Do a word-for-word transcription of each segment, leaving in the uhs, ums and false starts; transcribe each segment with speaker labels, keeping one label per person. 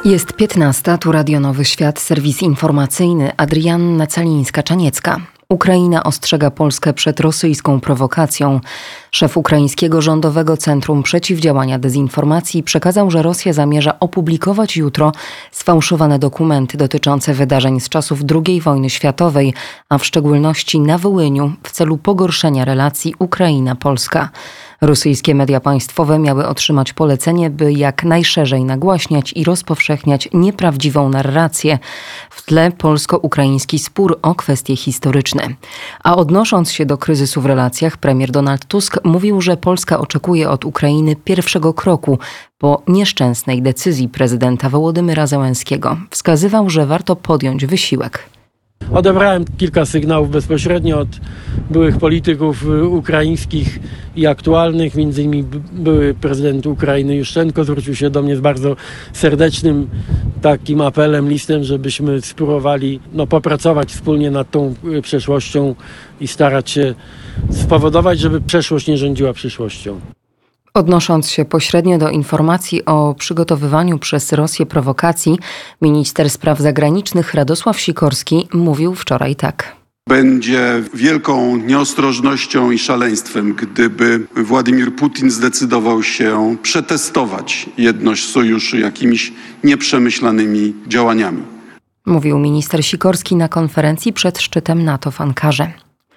Speaker 1: Jest piętnasta, tu Radio Nowy Świat, serwis informacyjny, Adrianna Calińska-Czaniecka. Ukraina ostrzega Polskę przed rosyjską prowokacją. Szef Ukraińskiego Rządowego Centrum Przeciwdziałania Dezinformacji przekazał, że Rosja zamierza opublikować jutro sfałszowane dokumenty dotyczące wydarzeń z czasów drugiej wojny światowej, a w szczególności na Wołyniu, w celu pogorszenia relacji Ukraina-Polska. Rosyjskie media państwowe miały otrzymać polecenie, by jak najszerzej nagłaśniać i rozpowszechniać nieprawdziwą narrację. W tle polsko-ukraiński spór o kwestie historyczne. A odnosząc się do kryzysu w relacjach, premier Donald Tusk mówił, że Polska oczekuje od Ukrainy pierwszego kroku po nieszczęsnej decyzji prezydenta Wołodymyra Zełenskiego. Wskazywał, że warto podjąć wysiłek.
Speaker 2: Odebrałem kilka sygnałów bezpośrednio od byłych polityków ukraińskich i aktualnych. Między innymi były prezydent Ukrainy Juszczenko zwrócił się do mnie z bardzo serdecznym takim apelem, listem, żebyśmy spróbowali no, popracować wspólnie nad tą przeszłością i starać się spowodować, żeby przeszłość nie rządziła przyszłością.
Speaker 1: Odnosząc się pośrednio do informacji o przygotowywaniu przez Rosję prowokacji, minister spraw zagranicznych Radosław Sikorski mówił wczoraj tak.
Speaker 3: Będzie wielką nieostrożnością i szaleństwem, gdyby Władimir Putin zdecydował się przetestować jedność sojuszu jakimiś nieprzemyślanymi działaniami.
Speaker 1: Mówił minister Sikorski na konferencji przed szczytem NATO w Ankarze.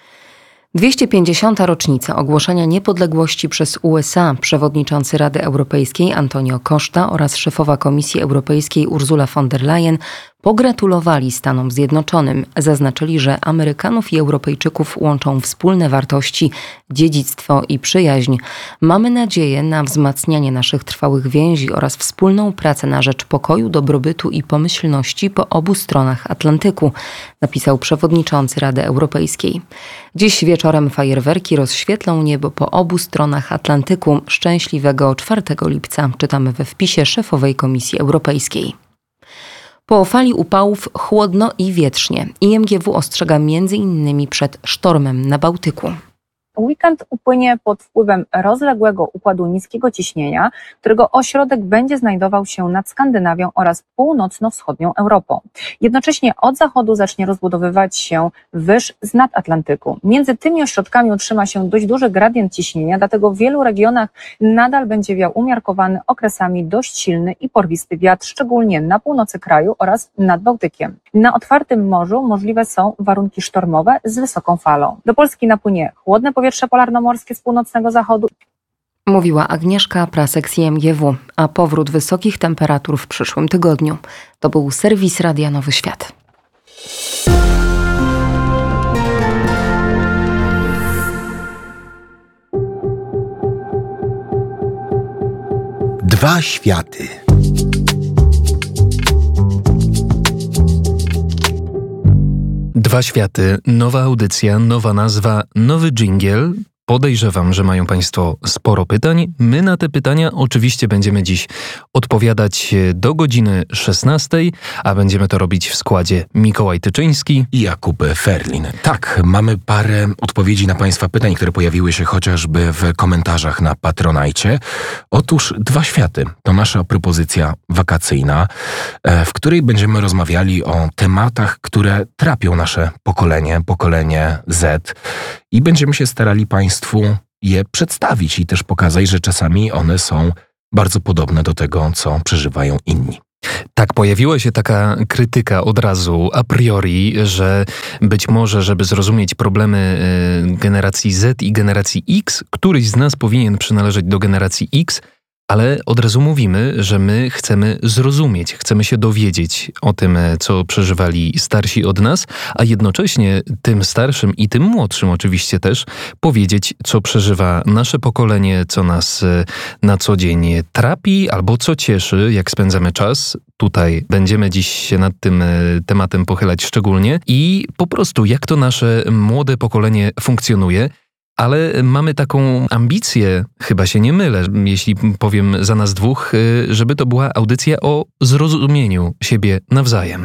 Speaker 1: dwieście pięćdziesiąta rocznica ogłoszenia niepodległości przez U S A. Przewodniczący Rady Europejskiej Antonio Costa oraz szefowa Komisji Europejskiej Ursula von der Leyen pogratulowali Stanom Zjednoczonym. Zaznaczyli, że Amerykanów i Europejczyków łączą wspólne wartości, dziedzictwo i przyjaźń. Mamy nadzieję na wzmacnianie naszych trwałych więzi oraz wspólną pracę na rzecz pokoju, dobrobytu i pomyślności po obu stronach Atlantyku, napisał przewodniczący Rady Europejskiej. Dziś wieczorem fajerwerki rozświetlą niebo po obu stronach Atlantyku. Szczęśliwego czwartego lipca, czytamy we wpisie szefowej Komisji Europejskiej. Po fali upałów chłodno i wietrznie. I M G W ostrzega między innymi przed sztormem na Bałtyku.
Speaker 4: Weekend upłynie pod wpływem rozległego układu niskiego ciśnienia, którego ośrodek będzie znajdował się nad Skandynawią oraz północno-wschodnią Europą. Jednocześnie od zachodu zacznie rozbudowywać się wyż z nadatlantyku. Między tymi ośrodkami utrzyma się dość duży gradient ciśnienia, dlatego w wielu regionach nadal będzie wiał umiarkowany, okresami dość silny i porwisty wiatr, szczególnie na północy kraju oraz nad Bałtykiem. Na otwartym morzu możliwe są warunki sztormowe z wysoką falą. Do Polski napłynie chłodne powietrze polarnomorskie z północnego zachodu.
Speaker 1: Mówiła Agnieszka Prasek z I M G W, a powrót wysokich temperatur w przyszłym tygodniu. To był serwis Radia Nowy Świat.
Speaker 5: Dwa światy.
Speaker 6: Dwa światy, nowa audycja, nowa nazwa, nowy dżingiel. Podejrzewam, że mają Państwo sporo pytań. My na te pytania oczywiście będziemy dziś odpowiadać do godziny szesnastej, a będziemy to robić w składzie Mikołaj Tyczyński
Speaker 5: i Jakub Ferlin. Tak, mamy parę odpowiedzi na Państwa pytań, które pojawiły się chociażby w komentarzach na Patronajcie. Otóż Dwa światy to nasza propozycja wakacyjna, w której będziemy rozmawiali o tematach, które trapią nasze pokolenie, pokolenie Z, i będziemy się starali Państwu je przedstawić i też pokazać, że czasami one są bardzo podobne do tego, co przeżywają inni.
Speaker 6: Tak, pojawiła się taka krytyka od razu, a priori, że być może, żeby zrozumieć problemy generacji Z i generacji X, któryś z nas powinien przynależeć do generacji X, ale od razu mówimy, że my chcemy zrozumieć, chcemy się dowiedzieć o tym, co przeżywali starsi od nas, a jednocześnie tym starszym i tym młodszym oczywiście też powiedzieć, co przeżywa nasze pokolenie, co nas na co dzień trapi albo co cieszy, jak spędzamy czas. Tutaj będziemy dziś się nad tym tematem pochylać szczególnie i po prostu jak to nasze młode pokolenie funkcjonuje. Ale mamy taką ambicję, chyba się nie mylę, jeśli powiem za nas dwóch, żeby to była audycja o zrozumieniu siebie nawzajem.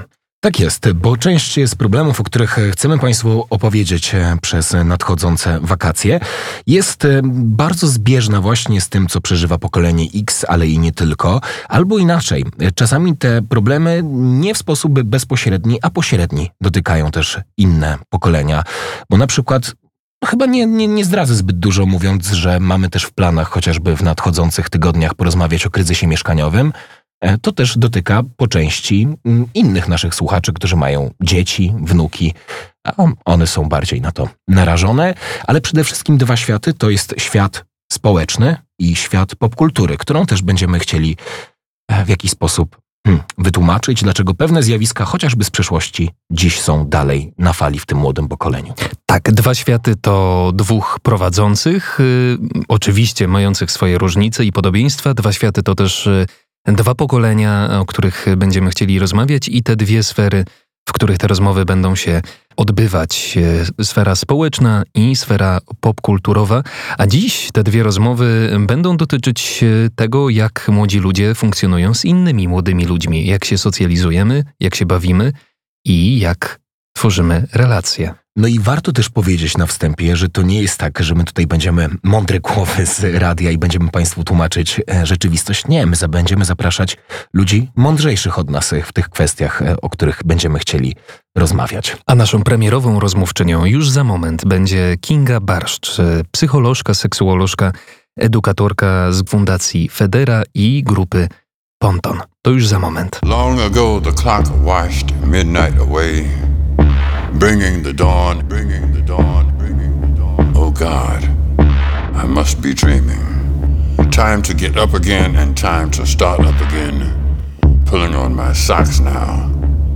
Speaker 5: Tak jest, bo część z problemów, o których chcemy Państwu opowiedzieć przez nadchodzące wakacje, jest bardzo zbieżna właśnie z tym, co przeżywa pokolenie X, ale i nie tylko. Albo inaczej, czasami te problemy nie w sposób bezpośredni, a pośredni dotykają też inne pokolenia. Bo na przykład chyba nie, nie, nie zdradzę zbyt dużo, mówiąc, że mamy też w planach chociażby w nadchodzących tygodniach porozmawiać o kryzysie mieszkaniowym. To też dotyka po części innych naszych słuchaczy, którzy mają dzieci, wnuki, a one są bardziej na to narażone. Ale przede wszystkim dwa światy to jest świat społeczny i świat popkultury, którą też będziemy chcieli w jakiś sposób hmm, wytłumaczyć, dlaczego pewne zjawiska, chociażby z przeszłości, dziś są dalej na fali w tym młodym pokoleniu.
Speaker 6: Tak, dwa światy to dwóch prowadzących, yy, oczywiście mających swoje różnice i podobieństwa. Dwa światy to też yy, dwa pokolenia, o których będziemy chcieli rozmawiać i te dwie sfery, w których te rozmowy będą się odbywać. Sfera społeczna i sfera popkulturowa. A dziś te dwie rozmowy będą dotyczyć tego, jak młodzi ludzie funkcjonują z innymi młodymi ludźmi, jak się socjalizujemy, jak się bawimy i jak tworzymy relacje.
Speaker 5: No i warto też powiedzieć na wstępie, że to nie jest tak, że my tutaj będziemy mądre głowy z radia i będziemy Państwu tłumaczyć rzeczywistość. Nie, my będziemy zapraszać ludzi mądrzejszych od nas w tych kwestiach, o których będziemy chcieli rozmawiać.
Speaker 6: A naszą premierową rozmówczynią już za moment będzie Kinga Barszcz, psycholożka, seksuolożka, edukatorka z Fundacji Federa i grupy Ponton. To już za moment.
Speaker 7: Long ago the clock washed midnight away, bringing the dawn, bringing the dawn, bringing the dawn. Oh God, I must be dreaming. Time to get up again and time to start up again. Pulling on my socks now.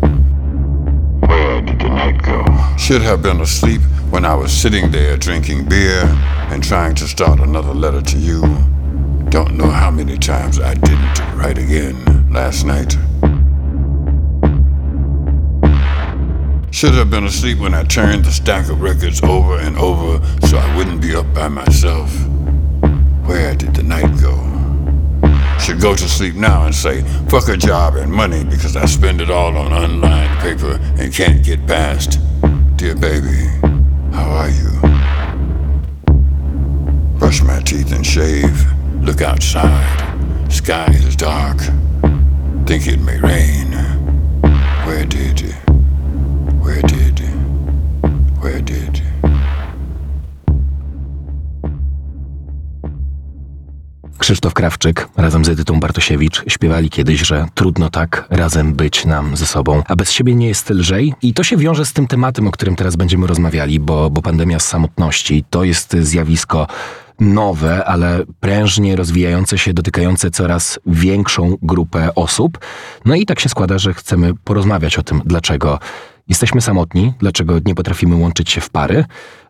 Speaker 7: Where did the night go? Should have been asleep when I was sitting there drinking beer and trying to start another letter to you. Don't know how many times I didn't write again last night. Should have been asleep when I turned the stack of records over and over so I wouldn't be up by myself. Where did the night go? Should go to sleep now and say, fuck a job and money because I spend it all on unlined paper and can't get past. Dear baby, how are you? Brush my teeth and shave. Look outside. Sky is dark. Think it may rain. Where did you? Where did you? Where did you?
Speaker 5: Krzysztof Krawczyk razem z Edytą Bartosiewicz śpiewali kiedyś, że trudno tak razem być nam ze sobą, a bez siebie nie jest lżej. I to się wiąże z tym tematem, o którym teraz będziemy rozmawiali, bo, bo pandemia samotności to jest zjawisko nowe, ale prężnie rozwijające się, dotykające coraz większą grupę osób. No i tak się składa, że chcemy porozmawiać o tym, dlaczego jesteśmy samotni, dlaczego nie potrafimy łączyć się w pary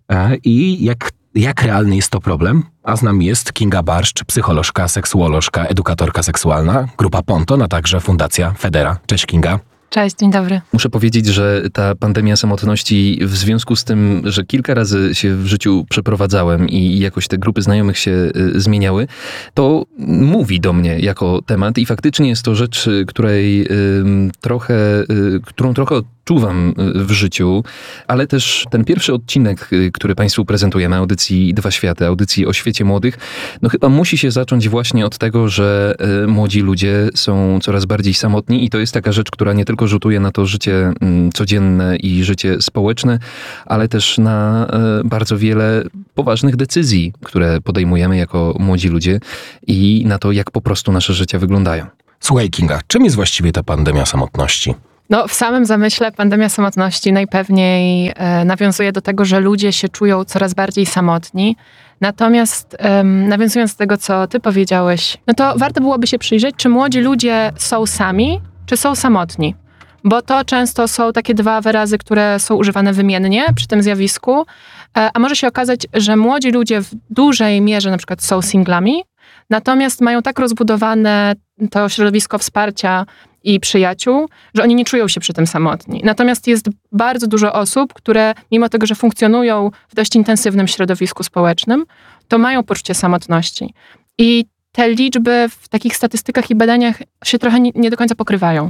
Speaker 5: i jak, jak realny jest to problem. A z nami jest Kinga Barszcz, psycholożka, seksuolożka, edukatorka seksualna, grupa Ponton, a także Fundacja Federa. Cześć Kinga.
Speaker 8: Cześć, dzień dobry.
Speaker 6: Muszę powiedzieć, że ta pandemia samotności w związku z tym, że kilka razy się w życiu przeprowadzałem i jakoś te grupy znajomych się y, zmieniały, to mówi do mnie jako temat i faktycznie jest to rzecz, której y, trochę, y, którą trochę odczuwam w życiu, ale też ten pierwszy odcinek, który Państwu prezentujemy, audycji Dwa Światy, audycji o świecie młodych, no chyba musi się zacząć właśnie od tego, że y, młodzi ludzie są coraz bardziej samotni i to jest taka rzecz, która nie tylko rzutuje na to życie y, codzienne i życie społeczne, ale też na y, bardzo wiele poważnych decyzji, które podejmujemy jako młodzi ludzie i na to, jak po prostu nasze życia wyglądają.
Speaker 5: Słuchaj Kinga, czym jest właściwie ta pandemia samotności?
Speaker 8: No, w samym zamyśle pandemia samotności najpewniej e, nawiązuje do tego, że ludzie się czują coraz bardziej samotni. Natomiast e, nawiązując do tego, co ty powiedziałeś, no to warto byłoby się przyjrzeć, czy młodzi ludzie są sami, czy są samotni. Bo to często są takie dwa wyrazy, które są używane wymiennie przy tym zjawisku. E, a może się okazać, że młodzi ludzie w dużej mierze na przykład są singlami, natomiast mają tak rozbudowane to środowisko wsparcia i przyjaciół, że oni nie czują się przy tym samotni. Natomiast jest bardzo dużo osób, które mimo tego, że funkcjonują w dość intensywnym środowisku społecznym, to mają poczucie samotności. I te liczby w takich statystykach i badaniach się trochę nie, nie do końca pokrywają.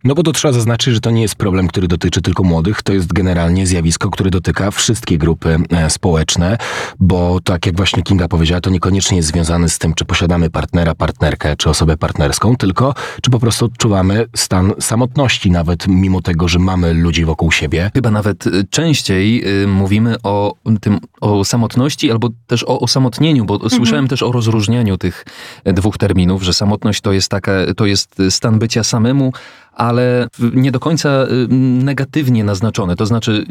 Speaker 5: No bo to trzeba zaznaczyć, że to nie jest problem, który dotyczy tylko młodych, to jest generalnie zjawisko, które dotyka wszystkie grupy e, społeczne, bo tak jak właśnie Kinga powiedziała, to niekoniecznie jest związane z tym, czy posiadamy partnera, partnerkę, czy osobę partnerską, tylko czy po prostu odczuwamy stan samotności, nawet mimo tego, że mamy ludzi wokół siebie.
Speaker 6: Chyba nawet y, częściej y, mówimy o tym, o samotności albo też o osamotnieniu, bo mhm. słyszałem też o rozróżnianiu tych dwóch terminów, że samotność to jest taka, to jest stan bycia samemu, ale nie do końca negatywnie naznaczone. To znaczy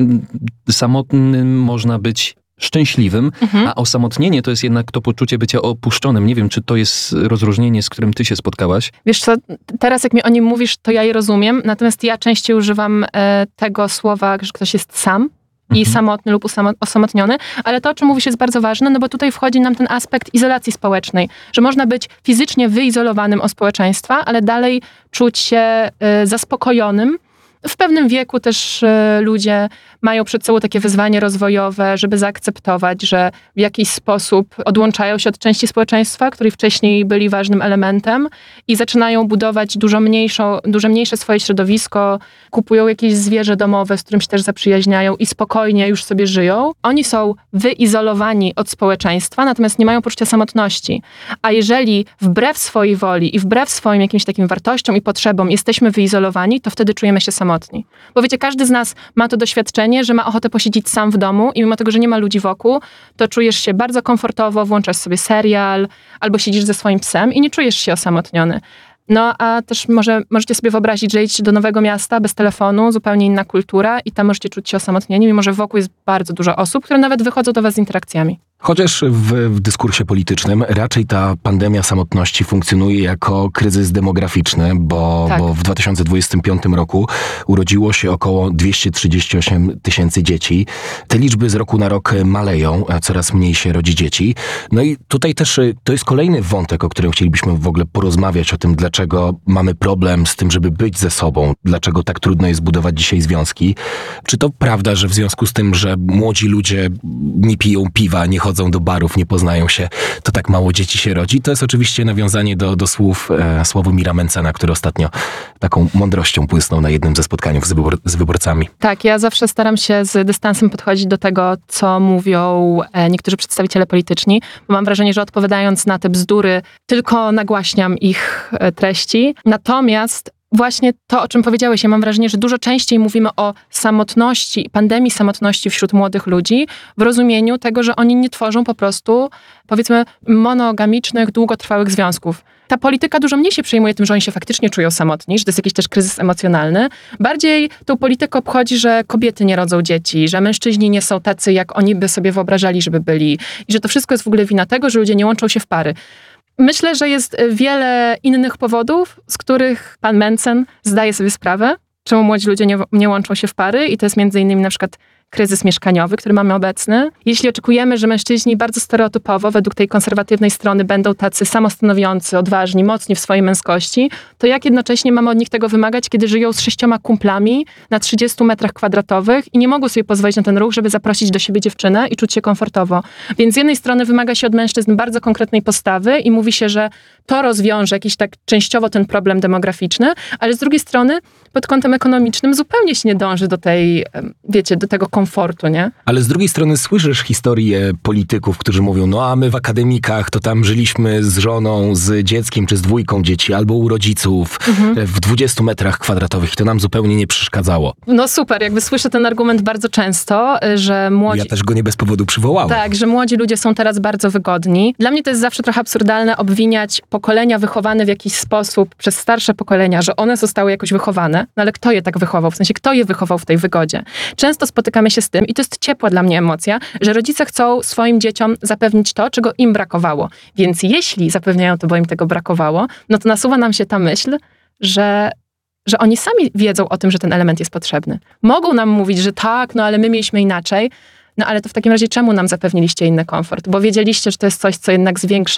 Speaker 6: samotnym można być szczęśliwym, mhm. a osamotnienie to jest jednak to poczucie bycia opuszczonym. Nie wiem, czy to jest rozróżnienie, z którym ty się spotkałaś?
Speaker 8: Wiesz co, teraz jak mi o nim mówisz, to ja je rozumiem, natomiast ja częściej używam e, tego słowa, że ktoś jest sam i mhm. samotny lub osamotniony, ale to, o czym mówisz, jest bardzo ważne, no bo tutaj wchodzi nam ten aspekt izolacji społecznej, że można być fizycznie wyizolowanym od społeczeństwa, ale dalej czuć się y, zaspokojonym. W pewnym wieku też y, ludzie mają przed sobą takie wyzwanie rozwojowe, żeby zaakceptować, że w jakiś sposób odłączają się od części społeczeństwa, której wcześniej byli ważnym elementem i zaczynają budować dużo, mniejszą, dużo mniejsze swoje środowisko, kupują jakieś zwierzę domowe, z którym się też zaprzyjaźniają i spokojnie już sobie żyją. Oni są wyizolowani od społeczeństwa, natomiast nie mają poczucia samotności. A jeżeli wbrew swojej woli i wbrew swoim jakimś takim wartościom i potrzebom jesteśmy wyizolowani, to wtedy czujemy się samotni. Bo wiecie, każdy z nas ma to doświadczenie, że ma ochotę posiedzieć sam w domu i mimo tego, że nie ma ludzi wokół, to czujesz się bardzo komfortowo, włączasz sobie serial albo siedzisz ze swoim psem i nie czujesz się osamotniony. No a też może, możecie sobie wyobrazić, że idziecie do nowego miasta bez telefonu, zupełnie inna kultura i tam możecie czuć się osamotnieni, mimo że wokół jest bardzo dużo osób, które nawet wychodzą do was z interakcjami.
Speaker 5: Chociaż w, w dyskursie politycznym raczej ta pandemia samotności funkcjonuje jako kryzys demograficzny, bo,
Speaker 8: tak.
Speaker 5: bo w dwa tysiące dwudziestym piątym roku urodziło się około dwieście trzydzieści osiem tysięcy dzieci. Te liczby z roku na rok maleją, a coraz mniej się rodzi dzieci. No i tutaj też to jest kolejny wątek, o którym chcielibyśmy w ogóle porozmawiać, o tym, dlaczego mamy problem z tym, żeby być ze sobą, dlaczego tak trudno jest budować dzisiaj związki. Czy to prawda, że w związku z tym, że młodzi ludzie nie piją piwa, nie chodzą do barów, nie poznają się, to tak mało dzieci się rodzi? To jest oczywiście nawiązanie do, do słów e, Sławomira Mencena, który ostatnio taką mądrością błysnął na jednym ze spotkań z, wybor- z wyborcami.
Speaker 8: Tak, ja zawsze staram się z dystansem podchodzić do tego, co mówią e, niektórzy przedstawiciele polityczni, bo mam wrażenie, że odpowiadając na te bzdury, tylko nagłaśniam ich e, treści. Natomiast właśnie to, o czym powiedziałeś, ja mam wrażenie, że dużo częściej mówimy o samotności, pandemii samotności wśród młodych ludzi w rozumieniu tego, że oni nie tworzą po prostu, powiedzmy, monogamicznych, długotrwałych związków. Ta polityka dużo mniej się przejmuje tym, że oni się faktycznie czują samotni, że to jest jakiś też kryzys emocjonalny. Bardziej tą politykę obchodzi, że kobiety nie rodzą dzieci, że mężczyźni nie są tacy, jak oni by sobie wyobrażali, żeby byli i że to wszystko jest w ogóle wina tego, że ludzie nie łączą się w pary. Myślę, że jest wiele innych powodów, z których pan Mencen zdaje sobie sprawę, czemu młodzi ludzie nie, nie łączą się w pary i to jest między innymi na przykład kryzys mieszkaniowy, który mamy obecny. Jeśli oczekujemy, że mężczyźni bardzo stereotypowo, według tej konserwatywnej strony będą tacy samostanowiący, odważni, mocni w swojej męskości, to jak jednocześnie mamy od nich tego wymagać, kiedy żyją z sześcioma kumplami na trzydziestu metrach kwadratowych i nie mogą sobie pozwolić na ten ruch, żeby zaprosić do siebie dziewczynę i czuć się komfortowo. Więc z jednej strony wymaga się od mężczyzn bardzo konkretnej postawy i mówi się, że to rozwiąże jakiś tak częściowo ten problem demograficzny, ale z drugiej strony pod kątem ekonomicznym zupełnie się nie dąży do tej, wiecie, do tego komfortu, nie?
Speaker 5: Ale z drugiej strony słyszysz historie polityków, którzy mówią, no a my w akademikach to tam żyliśmy z żoną, z dzieckiem czy z dwójką dzieci, albo u rodziców mhm. w dwudziestu metrach kwadratowych i to nam zupełnie nie przeszkadzało.
Speaker 8: No super, jakby słyszę ten argument bardzo często, że młodzi...
Speaker 5: Ja też go nie bez powodu przywołałem.
Speaker 8: Tak, że młodzi ludzie są teraz bardzo wygodni. Dla mnie to jest zawsze trochę absurdalne obwiniać pokolenia wychowane w jakiś sposób przez starsze pokolenia, że one zostały jakoś wychowane, no ale kto je tak wychował? W sensie, kto je wychował w tej wygodzie? Często spotykamy się z tym, i to jest ciepła dla mnie emocja, że rodzice chcą swoim dzieciom zapewnić to, czego im brakowało. Więc jeśli zapewniają to, bo im tego brakowało, no to nasuwa nam się ta myśl, że że oni sami wiedzą o tym, że ten element jest potrzebny. Mogą nam mówić, że tak, no ale my mieliśmy inaczej, no ale to w takim razie czemu nam zapewniliście inny komfort? Bo wiedzieliście, że to jest coś, co jednak zwiększa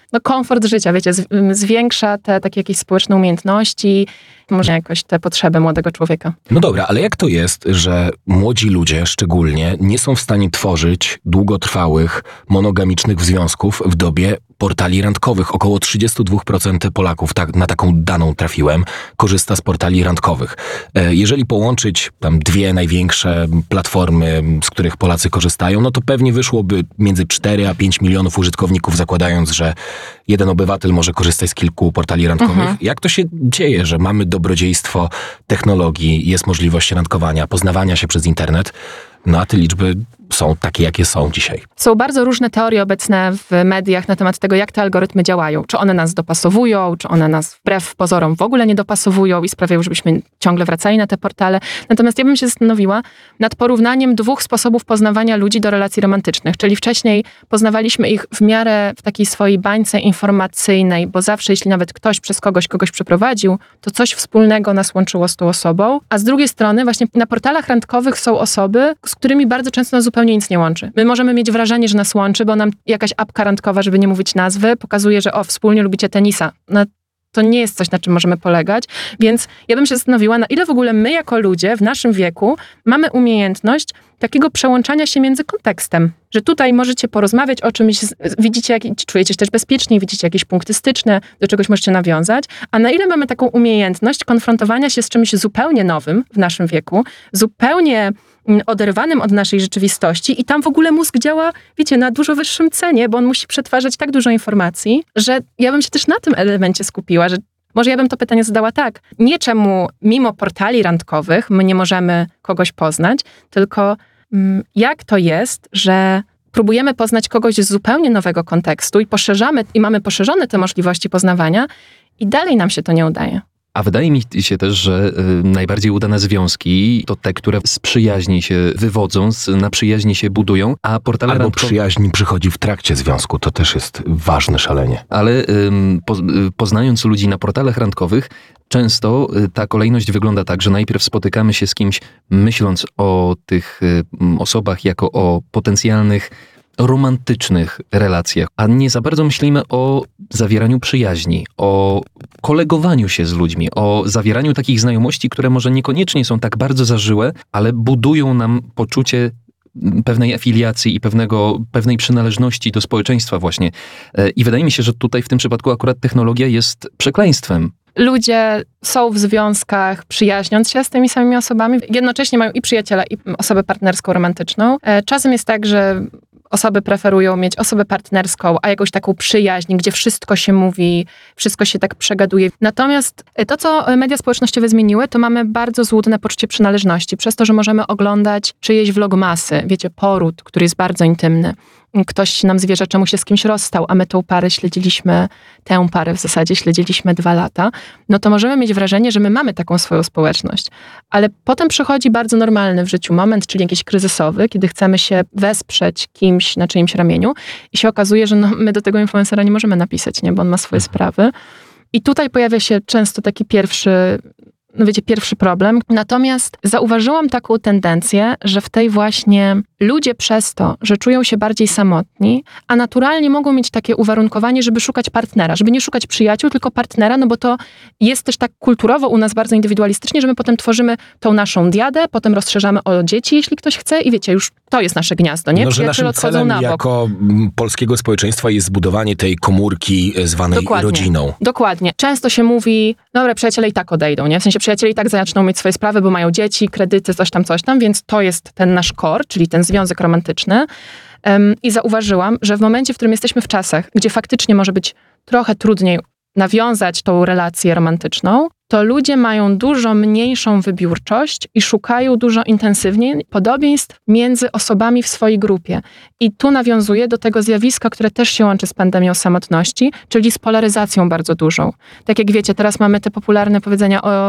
Speaker 8: no, komfort życia, wiecie, z, zwiększa te takie jakieś społeczne umiejętności, może jakoś te potrzeby młodego człowieka.
Speaker 5: No dobra, ale jak to jest, że młodzi ludzie szczególnie nie są w stanie tworzyć długotrwałych, monogamicznych związków w dobie portali randkowych? Około trzydzieści dwa procent Polaków, tak, na taką daną trafiłem, korzysta z portali randkowych. Jeżeli połączyć tam dwie największe platformy, z których Polacy korzystają, no to pewnie wyszłoby między cztery a pięć milionów użytkowników, zakładając, że jeden obywatel może korzystać z kilku portali randkowych. Mhm. Jak to się dzieje, że mamy dobrodziejstwo technologii, jest możliwość randkowania, poznawania się przez internet, no a te liczby są takie, jakie są dzisiaj?
Speaker 8: Są bardzo różne teorie obecne w mediach na temat tego, jak te algorytmy działają. Czy one nas dopasowują, czy one nas wbrew pozorom w ogóle nie dopasowują i sprawiają, żebyśmy ciągle wracali na te portale. Natomiast ja bym się zastanowiła nad porównaniem dwóch sposobów poznawania ludzi do relacji romantycznych. Czyli wcześniej poznawaliśmy ich w miarę w takiej swojej bańce informacyjnej, bo zawsze, jeśli nawet ktoś przez kogoś kogoś przeprowadził, to coś wspólnego nas łączyło z tą osobą. A z drugiej strony właśnie na portalach randkowych są osoby, z którymi bardzo często nas zupełnie nic nie łączy. My możemy mieć wrażenie, że nas łączy, bo nam jakaś apka randkowa, żeby nie mówić nazwy, pokazuje, że o, wspólnie lubicie tenisa. No, to nie jest coś, na czym możemy polegać. Więc ja bym się zastanowiła, na ile w ogóle my jako ludzie w naszym wieku mamy umiejętność takiego przełączania się między kontekstem. Że tutaj możecie porozmawiać o czymś, widzicie, jak, czujecie się też bezpiecznie, widzicie jakieś punkty styczne, do czegoś możecie nawiązać, a na ile mamy taką umiejętność konfrontowania się z czymś zupełnie nowym w naszym wieku, zupełnie oderwanym od naszej rzeczywistości i tam w ogóle mózg działa, wiecie, na dużo wyższym cenie, bo on musi przetwarzać tak dużo informacji, że ja bym się też na tym elemencie skupiła, że może ja bym to pytanie zadała tak, nie czemu mimo portali randkowych my nie możemy kogoś poznać, tylko mm, jak to jest, że próbujemy poznać kogoś z zupełnie nowego kontekstu i poszerzamy, i mamy poszerzone te możliwości poznawania i dalej nam się to nie udaje.
Speaker 6: A wydaje mi się też, że y, najbardziej udane związki to te, które z przyjaźni się wywodzą, z, na przyjaźni się budują, a portale
Speaker 5: Albo
Speaker 6: randkowe...
Speaker 5: przyjaźń przychodzi w trakcie związku, to też jest ważne szalenie.
Speaker 6: Ale y, po, y, poznając ludzi na portalach randkowych, często y, ta kolejność wygląda tak, że najpierw spotykamy się z kimś, myśląc o tych y, osobach jako o potencjalnych romantycznych relacjach, a nie za bardzo myślimy o zawieraniu przyjaźni, o kolegowaniu się z ludźmi, o zawieraniu takich znajomości, które może niekoniecznie są tak bardzo zażyłe, ale budują nam poczucie pewnej afiliacji i pewnego, pewnej przynależności do społeczeństwa właśnie. I wydaje mi się, że tutaj w tym przypadku akurat technologia jest przekleństwem.
Speaker 8: Ludzie są w związkach, przyjaźniąc się z tymi samymi osobami. Jednocześnie mają i przyjaciela, i osobę partnerską, romantyczną. Czasem jest tak, że osoby preferują mieć osobę partnerską, a jakąś taką przyjaźń, gdzie wszystko się mówi, wszystko się tak przegaduje. Natomiast to, co media społecznościowe zmieniły, to mamy bardzo złudne poczucie przynależności. Przez to, że możemy oglądać czyjeś vlogmasy, wiecie, poród, który jest bardzo intymny. Ktoś nam zwierzę, czemu się z kimś rozstał, a my tą parę śledziliśmy, tę parę w zasadzie śledziliśmy dwa lata, no to możemy mieć wrażenie, że my mamy taką swoją społeczność. Ale potem przychodzi bardzo normalny w życiu moment, czyli jakiś kryzysowy, kiedy chcemy się wesprzeć kimś na czyimś ramieniu i się okazuje, że no, my do tego influencera nie możemy napisać, nie, bo on ma swoje sprawy. I tutaj pojawia się często taki pierwszy, no wiecie, pierwszy problem. Natomiast zauważyłam taką tendencję, że w tej właśnie ludzie przez to, że czują się bardziej samotni, a naturalnie mogą mieć takie uwarunkowanie, żeby szukać partnera, żeby nie szukać przyjaciół, tylko partnera, no bo to jest też tak kulturowo u nas bardzo indywidualistycznie, że my potem tworzymy tą naszą diadę, potem rozszerzamy o dzieci, jeśli ktoś chce i wiecie, już to jest nasze gniazdo, nie?
Speaker 5: No, że
Speaker 8: Przyjaciele
Speaker 5: naszym
Speaker 8: odchodzą
Speaker 5: celem
Speaker 8: na bok.
Speaker 5: jako polskiego społeczeństwa jest zbudowanie tej komórki zwanej
Speaker 8: Dokładnie.
Speaker 5: rodziną.
Speaker 8: Dokładnie. Często się mówi, dobra, przyjaciele i tak odejdą, nie? W sensie przyjaciele i tak zaczną mieć swoje sprawy, bo mają dzieci, kredyty, coś tam, coś tam, więc to jest ten nasz core, czyli ten związek romantyczny. Um, I zauważyłam, że w momencie, w którym jesteśmy w czasach, gdzie faktycznie może być trochę trudniej nawiązać tą relację romantyczną, to ludzie mają dużo mniejszą wybiórczość i szukają dużo intensywniej podobieństw między osobami w swojej grupie. I tu nawiązuję do tego zjawiska, które też się łączy z pandemią samotności, czyli z polaryzacją bardzo dużą. Tak jak wiecie, teraz mamy te popularne powiedzenia o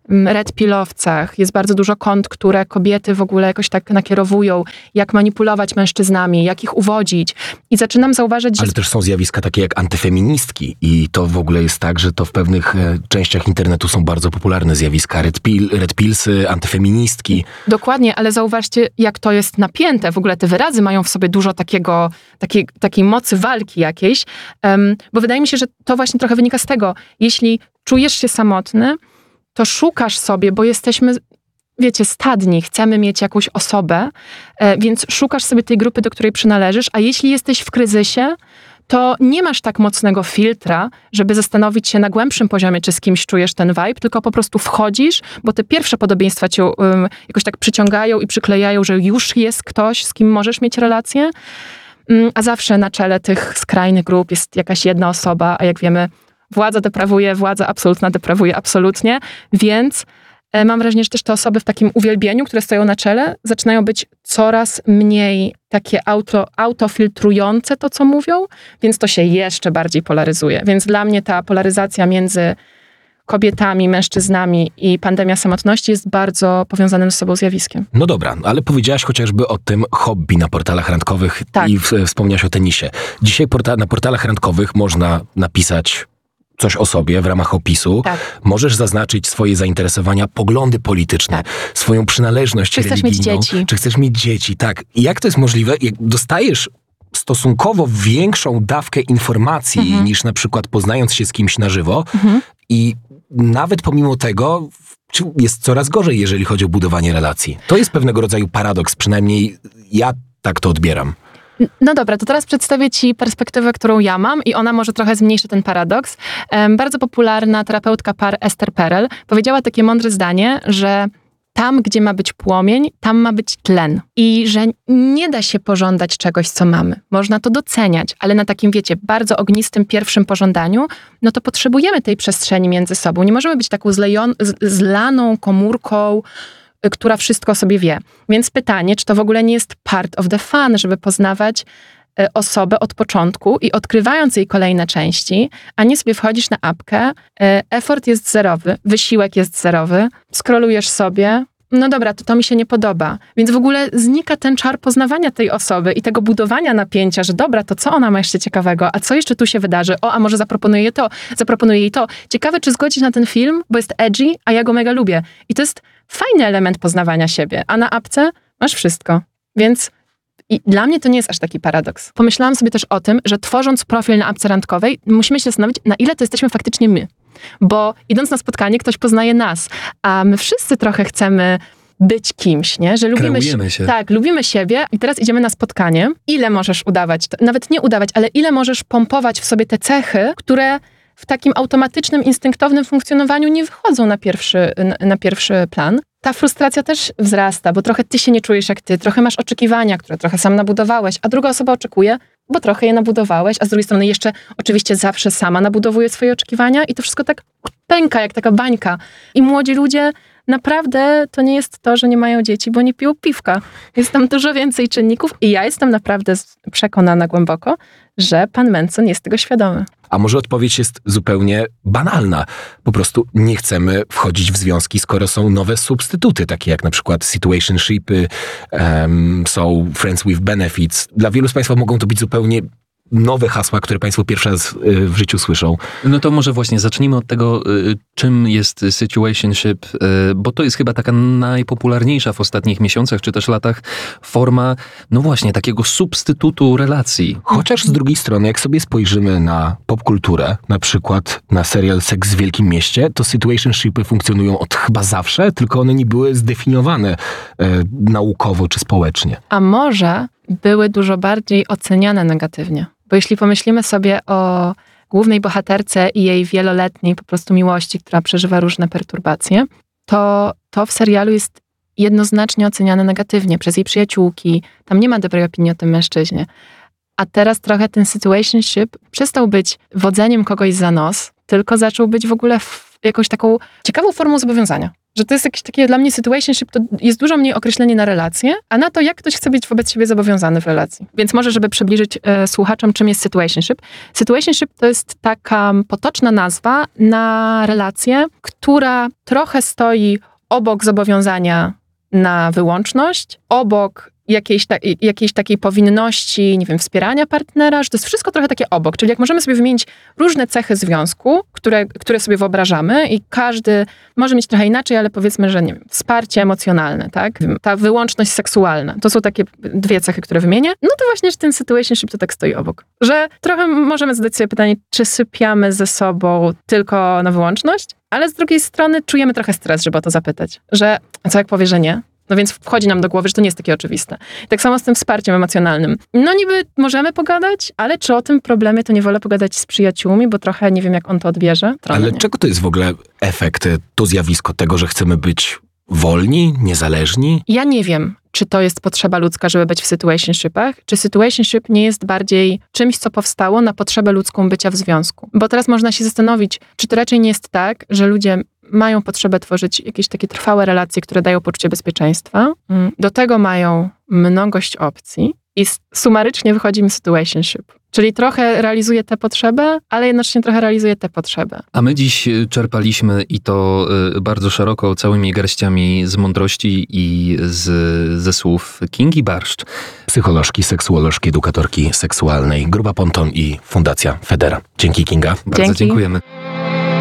Speaker 8: red pillowcach, jest bardzo dużo kont, które kobiety w ogóle jakoś tak nakierowują, jak manipulować mężczyznami, jak ich uwodzić. I zaczynam zauważyć, że...
Speaker 5: Ale też są zjawiska takie jak antyfeministki i to w ogóle jest tak, że to w pewnych e, częściach internetu są bardzo popularne zjawiska. Red, pill, red pillsy, antyfeministki.
Speaker 8: Dokładnie, ale zauważcie, jak to jest napięte. W ogóle te wyrazy mają w sobie dużo takiego, takiej, takiej mocy walki jakiejś, um, bo wydaje mi się, że to właśnie trochę wynika z tego, jeśli czujesz się samotny, to szukasz sobie, bo jesteśmy, wiecie, stadni, chcemy mieć jakąś osobę, e, więc szukasz sobie tej grupy, do której przynależysz, a jeśli jesteś w kryzysie, to nie masz tak mocnego filtra, żeby zastanowić się na głębszym poziomie, czy z kimś czujesz ten vibe, tylko po prostu wchodzisz, bo te pierwsze podobieństwa cię um, jakoś tak przyciągają i przyklejają, że już jest ktoś, z kim możesz mieć relację, um, a zawsze na czele tych skrajnych grup jest jakaś jedna osoba, a jak wiemy, władza deprawuje, władza absolutna deprawuje absolutnie, więc e, mam wrażenie, że też te osoby w takim uwielbieniu, które stoją na czele, zaczynają być coraz mniej takie auto, autofiltrujące to, co mówią, więc to się jeszcze bardziej polaryzuje. Więc dla mnie ta polaryzacja między kobietami, mężczyznami i pandemia samotności jest bardzo powiązanym ze sobą zjawiskiem.
Speaker 5: No dobra, ale powiedziałaś chociażby o tym hobby na portalach randkowych
Speaker 8: Tak.
Speaker 5: i w, wspomniałaś o tenisie. Dzisiaj porta, na portalach randkowych można napisać coś o sobie w ramach opisu.
Speaker 8: Tak.
Speaker 5: Możesz zaznaczyć swoje zainteresowania, poglądy polityczne,
Speaker 8: Tak.
Speaker 5: swoją przynależność
Speaker 8: Czy chcesz mieć
Speaker 5: religijną.
Speaker 8: dzieci?
Speaker 5: Czy chcesz mieć dzieci, tak. I jak to jest możliwe? Jak dostajesz stosunkowo większą dawkę informacji
Speaker 8: Mhm.
Speaker 5: niż na przykład poznając się z kimś na żywo
Speaker 8: Mhm.
Speaker 5: i nawet pomimo tego jest coraz gorzej, jeżeli chodzi o budowanie relacji. To jest pewnego rodzaju paradoks, przynajmniej ja tak to odbieram.
Speaker 8: No dobra, to teraz przedstawię ci perspektywę, którą ja mam i ona może trochę zmniejszy ten paradoks. Um, bardzo popularna terapeutka par Esther Perel powiedziała takie mądre zdanie, że tam, gdzie ma być płomień, tam ma być tlen. I że nie da się pożądać czegoś, co mamy. Można to doceniać, ale na takim, wiecie, bardzo ognistym pierwszym pożądaniu, no to potrzebujemy tej przestrzeni między sobą. Nie możemy być taką zlejon- z- zlaną komórką, y, która wszystko sobie wie. Więc pytanie, czy to w ogóle nie jest part of the fun, żeby poznawać y, osobę od początku i odkrywając jej kolejne części, a nie sobie wchodzisz na apkę, y, effort jest zerowy, wysiłek jest zerowy, scrollujesz sobie, no dobra, to to mi się nie podoba. Więc w ogóle znika ten czar poznawania tej osoby i tego budowania napięcia, że dobra, to co ona ma jeszcze ciekawego, a co jeszcze tu się wydarzy? O, a może zaproponuję jej to, zaproponuję jej to. Ciekawe, czy zgodzić na ten film, bo jest edgy, a ja go mega lubię. I to jest fajny element poznawania siebie, a na apce masz wszystko. Więc i dla mnie to nie jest aż taki paradoks. Pomyślałam sobie też o tym, że tworząc profil na apce randkowej, musimy się zastanowić, na ile to jesteśmy faktycznie my. Bo idąc na spotkanie, ktoś poznaje nas, a my wszyscy trochę chcemy być kimś, nie? Że lubimy
Speaker 6: Kreujemy się.
Speaker 8: Tak, lubimy siebie i teraz idziemy na spotkanie. Ile możesz udawać? To, nawet nie udawać, ale ile możesz pompować w sobie te cechy, które w takim automatycznym, instynktownym funkcjonowaniu nie wychodzą na pierwszy, na, na pierwszy plan. Ta frustracja też wzrasta, bo trochę ty się nie czujesz jak ty, trochę masz oczekiwania, które trochę sam nabudowałeś, a druga osoba oczekuje, bo trochę je nabudowałeś, a z drugiej strony jeszcze oczywiście zawsze sama nabudowuje swoje oczekiwania i to wszystko tak pęka, jak taka bańka. I młodzi ludzie, naprawdę to nie jest to, że nie mają dzieci, bo nie piją piwka. Jest tam dużo więcej czynników i ja jestem naprawdę przekonana głęboko, że pan Menson jest tego świadomy.
Speaker 5: A może odpowiedź jest zupełnie banalna. Po prostu nie chcemy wchodzić w związki, skoro są nowe substytuty, takie jak na przykład situationshipy, um, są friends with benefits. Dla wielu z Państwa mogą to być zupełnie nowe hasła, które Państwo pierwszy raz y, w życiu słyszą.
Speaker 6: No to może właśnie zacznijmy od tego, y, czym jest situationship, y, bo to jest chyba taka najpopularniejsza w ostatnich miesiącach, czy też latach forma, no właśnie, takiego substytutu relacji.
Speaker 5: Chociaż z drugiej strony, jak sobie spojrzymy na popkulturę, na przykład na serial Seks w Wielkim Mieście, to situationshipy funkcjonują od chyba zawsze, tylko one nie były zdefiniowane e, naukowo czy społecznie.
Speaker 8: A może były dużo bardziej oceniane negatywnie. Bo jeśli pomyślimy sobie o głównej bohaterce i jej wieloletniej po prostu miłości, która przeżywa różne perturbacje, to to w serialu jest jednoznacznie oceniane negatywnie przez jej przyjaciółki. Tam nie ma dobrej opinii o tym mężczyźnie. A teraz trochę ten situationship przestał być wodzeniem kogoś za nos, tylko zaczął być w ogóle w jakąś taką ciekawą formą zobowiązania. Że to jest jakieś takie, dla mnie situationship to jest dużo mniej określenie na relacje, a na to, jak ktoś chce być wobec siebie zobowiązany w relacji. Więc może, żeby przybliżyć e, słuchaczom, czym jest situationship. Situationship to jest taka potoczna nazwa na relację, która trochę stoi obok zobowiązania na wyłączność, obok jakiejś, ta, jakiejś takiej powinności, nie wiem, wspierania partnera, że to jest wszystko trochę takie obok. Czyli jak możemy sobie wymienić różne cechy związku, które, które sobie wyobrażamy i każdy może mieć trochę inaczej, ale powiedzmy, że nie wiem, wsparcie emocjonalne, tak? Ta wyłączność seksualna. To są takie dwie cechy, które wymienię. No to właśnie, że ten situationship to tak stoi obok. Że trochę możemy zadać sobie pytanie, czy sypiamy ze sobą tylko na wyłączność, ale z drugiej strony czujemy trochę stres, żeby o to zapytać. Że, a co jak powie, że nie? No więc wchodzi nam do głowy, że to nie jest takie oczywiste. I tak samo z tym wsparciem emocjonalnym. No niby możemy pogadać, ale czy o tym problemie to nie wolę pogadać z przyjaciółmi, bo trochę nie wiem, jak on to odbierze. Trochę
Speaker 5: Ale
Speaker 8: nie.
Speaker 5: czego to jest w ogóle efekt, to zjawisko tego, że chcemy być wolni, niezależni?
Speaker 8: Ja nie wiem, czy to jest potrzeba ludzka, żeby być w situationshipach, czy situationship nie jest bardziej czymś, co powstało na potrzebę ludzką bycia w związku. Bo teraz można się zastanowić, czy to raczej nie jest tak, że ludzie mają potrzebę tworzyć jakieś takie trwałe relacje, które dają poczucie bezpieczeństwa. Do tego mają mnogość opcji i sumarycznie wychodzi mi situationship. Czyli trochę realizuje tę potrzebę, ale jednocześnie trochę realizuje tę potrzebę.
Speaker 6: A my dziś czerpaliśmy i to bardzo szeroko, całymi garściami z mądrości i z, ze słów Kingi Barszcz.
Speaker 5: Psycholożki, seksuolożki, edukatorki seksualnej, Grupa Ponton i Fundacja Federa. Dzięki, Kinga.
Speaker 6: Bardzo
Speaker 8: Dzięki.
Speaker 6: dziękujemy.